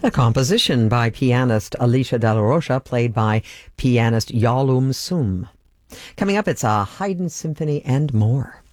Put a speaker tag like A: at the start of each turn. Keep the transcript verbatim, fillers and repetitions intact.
A: A composition by pianist Alicia De La Rocha, played by pianist Yalum Sum. Coming up, it's a Haydn symphony and more.